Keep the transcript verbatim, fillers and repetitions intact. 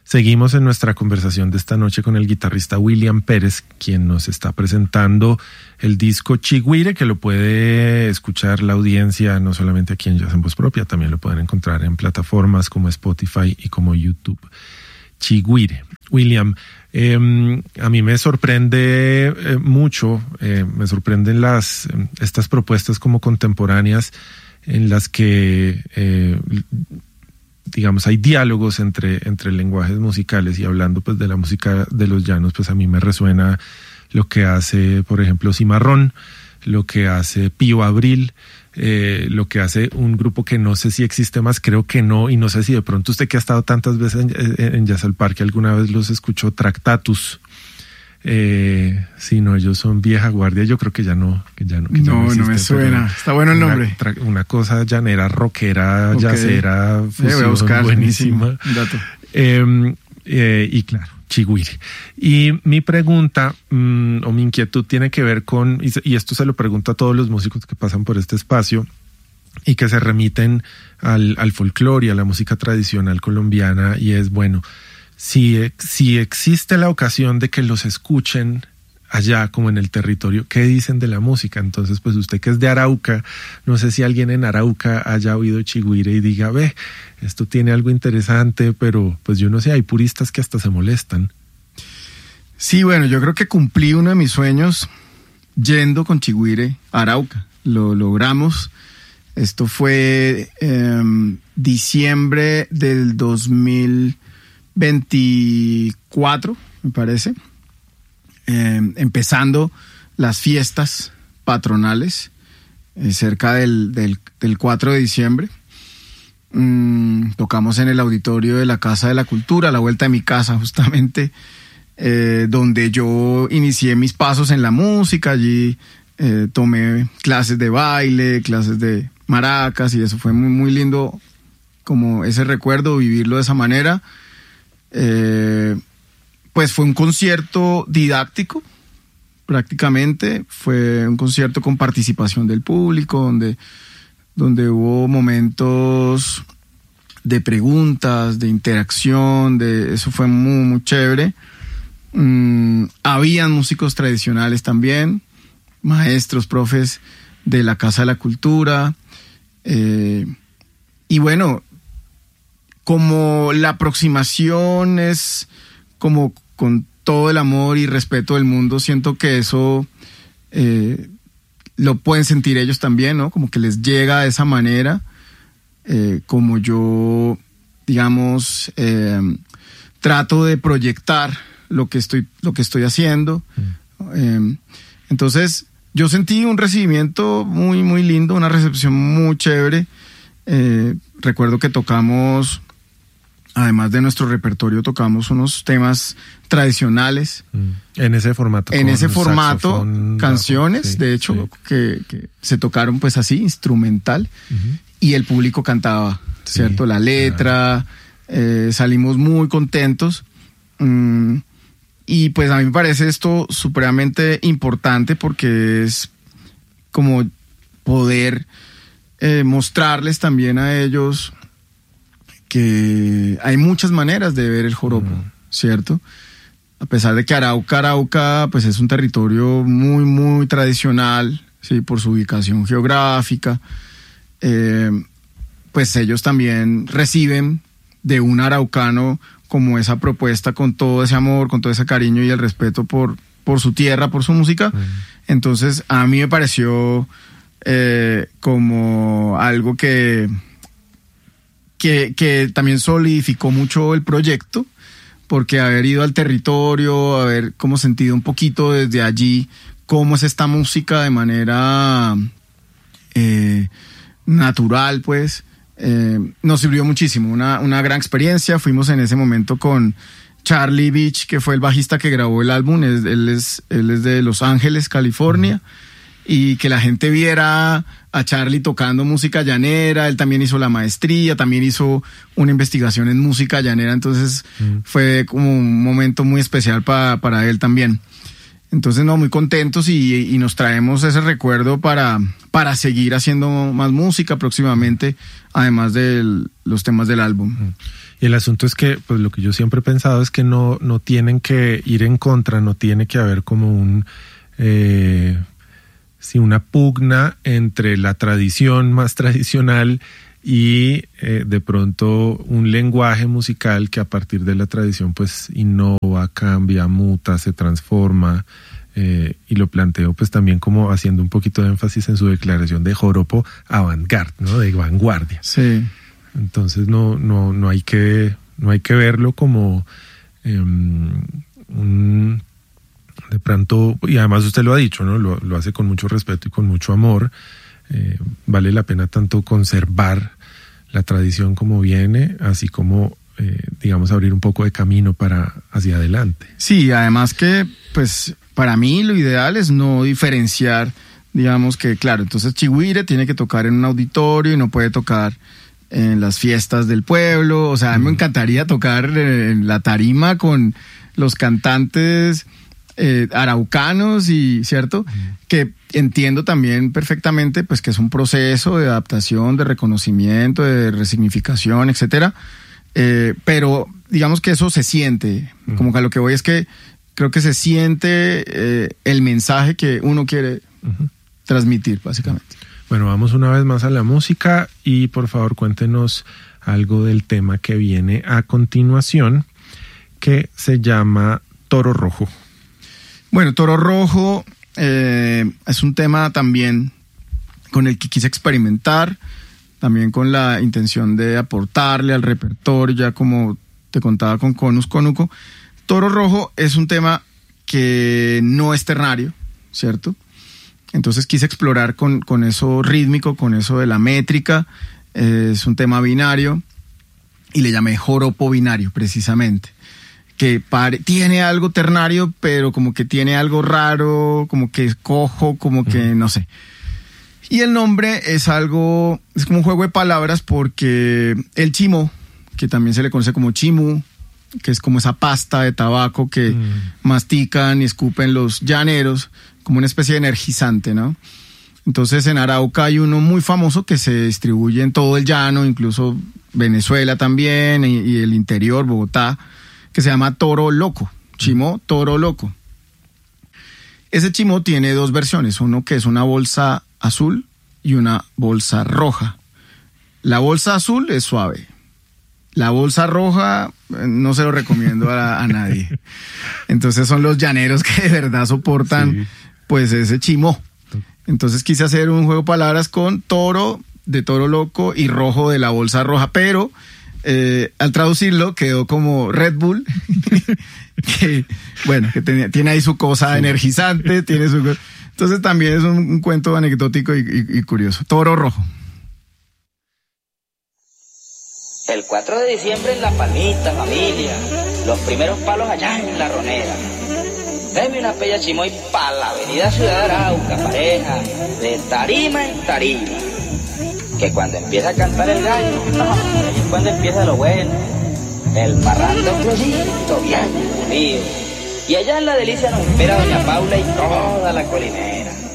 Seguimos en nuestra conversación de esta noche con el guitarrista William Pérez, quien nos está presentando el disco Chigüire, que lo puede escuchar la audiencia no solamente aquí en Jazz en Voz Propia, también lo pueden encontrar en plataformas como Spotify y como YouTube. Chigüire. William, eh, a mí me sorprende eh, mucho, eh, me sorprenden las estas propuestas como contemporáneas en las que eh, digamos, hay diálogos entre, entre lenguajes musicales, y hablando pues de la música de los llanos, pues a mí me resuena lo que hace, por ejemplo, Cimarrón, lo que hace Pío Abril, eh, lo que hace un grupo que no sé si existe más, creo que no, y no sé si de pronto usted que ha estado tantas veces en, en Jazz al Parque alguna vez los escuchó, Tractatus. Eh, sí, no, ellos son vieja guardia, yo creo que ya no, que ya no, que ya no, no, existe, no me suena, está bueno el nombre. Una, una cosa llanera, rockera, okay, yacera, fusión, eh, voy a buscar, buenísima. Dato. Eh, eh, y claro, Chigüire. Y mi pregunta mmm, o mi inquietud tiene que ver con, y, y esto se lo pregunto a todos los músicos que pasan por este espacio y que se remiten al, al folclore y a la música tradicional colombiana, y es, bueno, Si, si existe la ocasión de que los escuchen allá como en el territorio, ¿qué dicen de la música? Entonces, pues usted que es de Arauca, no sé si alguien en Arauca haya oído Chigüire y diga, ve, esto tiene algo interesante, pero pues yo no sé, hay puristas que hasta se molestan. Sí, bueno, yo creo que cumplí uno de mis sueños yendo con Chigüire a Arauca. Lo logramos. Esto fue eh, diciembre del dos mil veinticuatro, me parece, eh, empezando las fiestas patronales eh, cerca del, del, del cuatro de diciembre. Mm, tocamos en el auditorio de la Casa de la Cultura, a la vuelta de mi casa justamente, eh, donde yo inicié mis pasos en la música. Allí eh, tomé clases de baile, clases de maracas, y eso fue muy, muy lindo, como ese recuerdo, vivirlo de esa manera. Eh, pues fue un concierto didáctico, prácticamente, fue un concierto con participación del público, donde, donde hubo momentos de preguntas, de interacción, de, eso fue muy, muy chévere. Mm, habían músicos tradicionales también, maestros, profes de la Casa de la Cultura, eh, y bueno, como la aproximación es como con todo el amor y respeto del mundo, siento que eso eh, lo pueden sentir ellos también, ¿no? Como que les llega de esa manera, eh, como yo, digamos, eh, trato de proyectar lo que estoy, lo que estoy haciendo. Mm. Eh, entonces, yo sentí un recibimiento muy, muy lindo, una recepción muy chévere. Eh, recuerdo que tocamos, además de nuestro repertorio, tocamos unos temas tradicionales. Mm. En ese formato. En ese formato, canciones, bajo, sí, de hecho, sí. que, que se tocaron pues así, instrumental, uh-huh. y el público cantaba, sí, ¿cierto? La letra, claro. eh, salimos muy contentos. Mm, y pues a mí me parece esto supremamente importante, porque es como poder eh, mostrarles también a ellos que hay muchas maneras de ver el joropo, uh-huh. ¿cierto? A pesar de que Arauca, Arauca, pues es un territorio muy, muy tradicional, sí, por su ubicación geográfica, eh, pues ellos también reciben de un araucano como esa propuesta, con todo ese amor, con todo ese cariño y el respeto por, por su tierra, por su música. Uh-huh. Entonces, a mí me pareció eh, como algo que... Que, que también solidificó mucho el proyecto, porque haber ido al territorio, haber como sentido un poquito desde allí cómo es esta música de manera eh, natural, pues, eh, nos sirvió muchísimo, una, una gran experiencia. Fuimos en ese momento con Charlie Beach, que fue el bajista que grabó el álbum. Él, él, es, él es de Los Ángeles, California. Y que la gente viera a Charlie tocando música llanera. Él también hizo la maestría, también hizo una investigación en música llanera, entonces mm. fue como un momento muy especial pa, para él también. Entonces, no, muy contentos y, y nos traemos ese recuerdo para, para seguir haciendo más música próximamente, además de el, los temas del álbum. Y el asunto es que, pues lo que yo siempre he pensado es que no, no tienen que ir en contra, no tiene que haber como un, eh, sí, una pugna entre la tradición más tradicional y eh, de pronto un lenguaje musical que a partir de la tradición pues innova, cambia, muta, se transforma, eh, y lo planteo pues también como haciendo un poquito de énfasis en su declaración de joropo avant-garde, ¿no? De vanguardia. Sí. Entonces no, no, no hay que, no hay que verlo como eh, un, de pronto, y además usted lo ha dicho, ¿no? Lo, lo hace con mucho respeto y con mucho amor. Eh, vale la pena tanto conservar la tradición como viene, así como, eh, digamos, abrir un poco de camino para hacia adelante. Sí, además que, pues, para mí lo ideal es no diferenciar, digamos que, claro, entonces Chigüire tiene que tocar en un auditorio y no puede tocar en las fiestas del pueblo. O sea, a mí me encantaría tocar en la tarima con los cantantes Eh, araucanos y cierto, uh-huh. que entiendo también perfectamente pues que es un proceso de adaptación, de reconocimiento, de resignificación, etcétera, eh, pero digamos que eso se siente, uh-huh. como que a lo que voy es que creo que se siente eh, el mensaje que uno quiere uh-huh. transmitir básicamente. Bueno, vamos una vez más a la música y por favor cuéntenos algo del tema que viene a continuación, que se llama Toro Rojo. Bueno, Toro Rojo eh, es un tema también con el que quise experimentar, también con la intención de aportarle al repertorio, ya como te contaba con Conus Conuco. Toro Rojo es un tema que no es ternario, ¿cierto? Entonces quise explorar con, con eso rítmico, con eso de la métrica. Eh, es un tema binario y le llamé joropo binario precisamente, que pare, tiene algo ternario, pero como que tiene algo raro, como que es cojo, como que no sé. Y el nombre es algo, es como un juego de palabras porque el chimó, que también se le conoce como chimú, que es como esa pasta de tabaco que mm. mastican y escupen los llaneros, como una especie de energizante, ¿no? Entonces en Arauca hay uno muy famoso que se distribuye en todo el llano, incluso Venezuela también, y, y el interior, Bogotá, que se llama Toro Loco, chimó Toro Loco. Ese chimó tiene dos versiones, uno que es una bolsa azul y una bolsa roja. La bolsa azul es suave, la bolsa roja no se lo recomiendo a, a nadie. Entonces son los llaneros que de verdad soportan sí. pues ese chimó. Entonces quise hacer un juego de palabras con toro de Toro Loco y rojo de la bolsa roja, pero Eh, al traducirlo quedó como Red Bull, que bueno, que tenía, tiene ahí su cosa sí. energizante, tiene su, entonces también es un, un cuento anecdótico y, y, y curioso. Toro Rojo. El cuatro de diciembre en La Palmita, familia, los primeros palos allá en La Ronera. Deme una pella chimoy pa' la avenida Ciudad de Arauca, pareja, de tarima en tarima. Que cuando empieza a cantar el gallo, no, ahí es cuando empieza lo bueno. El parrando flojito, bien pulido. Y allá en La Delicia nos espera doña Paula y toda la colinera.